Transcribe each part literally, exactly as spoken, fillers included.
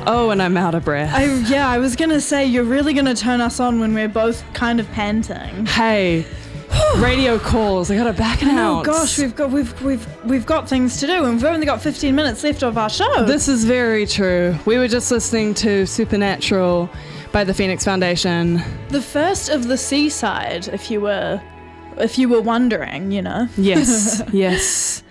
Oh, and I'm out of breath. I, yeah, I was going to say, you're really going to turn us on when we're both kind of panting. Hey, radio calls. I got to back out. Oh gosh, we've got we've we've we've got things to do, and we've only got fifteen minutes left of our show. This is very true. We were just listening to Supernatural by the Phoenix Foundation. The first of the Seaside, if you were if you were wondering, you know. Yes, yes.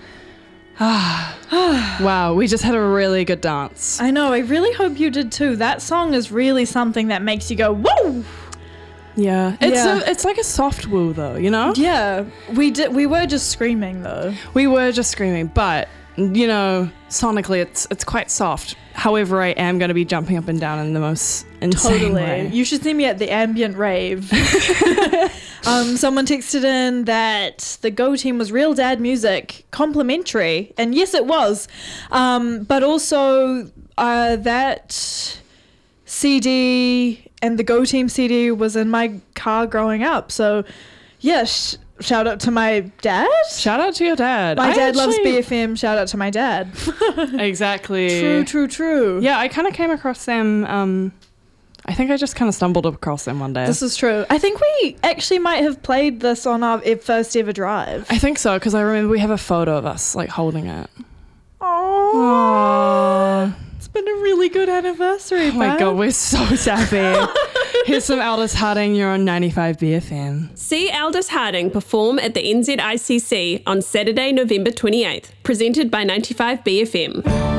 Wow, we just had a really good dance. I know, I really hope you did too. That song is really something that makes you go, whoa! Yeah, it's Yeah. A, it's like a soft woo though, you know? Yeah, we did. We were just screaming though. We were just screaming, but you know, sonically it's it's quite soft. However, I am going to be jumping up and down in the most insane Totally. way. You should see me at the ambient rave. um, someone texted in that the Go Team was Real Dad music, complimentary, and yes, it was. Um, but also uh, that C D and the Go Team C D was in my car growing up. So, yeah, sh- shout out to my dad. Shout out to your dad. My I dad loves actually- B F M. Shout out to my dad. Exactly. True, true, true. Yeah, I kind of came across them. Um, I think I just kind of stumbled across them one day. This is true. I think we actually might have played this on our e- first ever drive. I think so, because I remember we have a photo of us like holding it. Aww. It's been a really good anniversary. Oh my babe. god, we're so happy. Here's some Aldous Harding. You're on ninety-five B F M. See Aldous Harding perform at the N Z I C C on Saturday, November twenty-eighth, presented by ninety-five B F M.